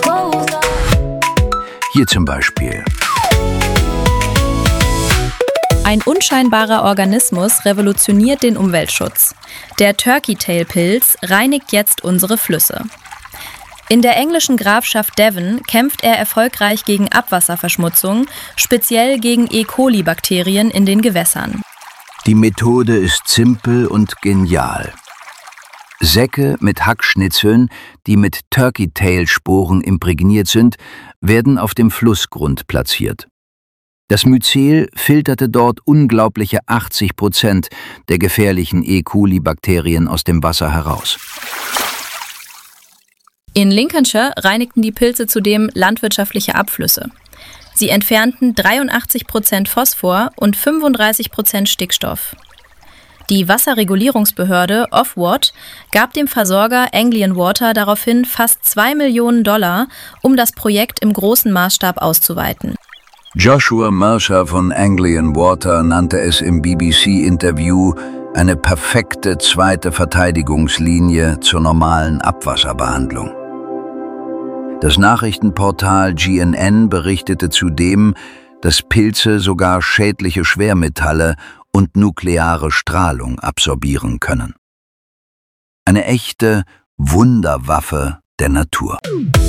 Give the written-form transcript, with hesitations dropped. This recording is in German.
Hier zum Beispiel. Ein unscheinbarer Organismus revolutioniert den Umweltschutz. Der Turkey-Tail-Pilz reinigt jetzt unsere Flüsse. In der englischen Grafschaft Devon kämpft er erfolgreich gegen Abwasserverschmutzung, speziell gegen E. coli-Bakterien in den Gewässern. Die Methode ist simpel und genial. Säcke mit Hackschnitzeln, die mit Turkey-Tail-Sporen imprägniert sind, werden auf dem Flussgrund platziert. Das Myzel filterte dort unglaubliche 80% der gefährlichen E. coli-Bakterien aus dem Wasser heraus. In Lincolnshire reinigten die Pilze zudem landwirtschaftliche Abflüsse. Sie entfernten 83% Phosphor und 35% Stickstoff. Die Wasserregulierungsbehörde Ofwat gab dem Versorger Anglian Water daraufhin fast $2 Millionen, um das Projekt im großen Maßstab auszuweiten. Joshua Mercer von Anglian Water nannte es im BBC-Interview eine perfekte zweite Verteidigungslinie zur normalen Abwasserbehandlung. Das Nachrichtenportal GNN berichtete zudem, dass Pilze sogar schädliche Schwermetalle und nukleare Strahlung absorbieren können. Eine echte Wunderwaffe der Natur.